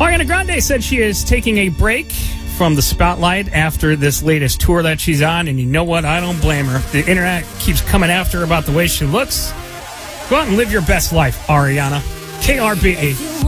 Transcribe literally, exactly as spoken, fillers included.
Ariana Grande said she is taking a break from the spotlight after this latest tour that she's on, and you know what? I don't blame her. The internet keeps coming after her about the way she looks. Go out and live your best life, Ariana. K R B E.